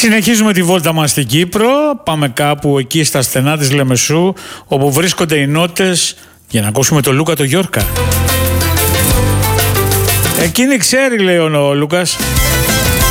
Συνεχίζουμε τη βόλτα μας στην Κύπρο. Πάμε κάπου εκεί στα στενά της Λεμεσού, όπου βρίσκονται οι νότες, για να ακούσουμε τον Λούκα το Γιόρκα. Εκείνη ξέρει, λέει ο Λούκας.